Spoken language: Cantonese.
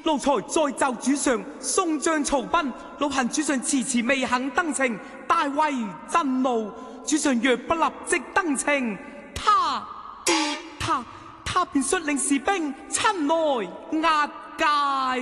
奴才再奏主上，宋將曹彬，老恨主上遲遲未肯登程，大為震怒。主上若不立即登程，他便率領士兵親來押解。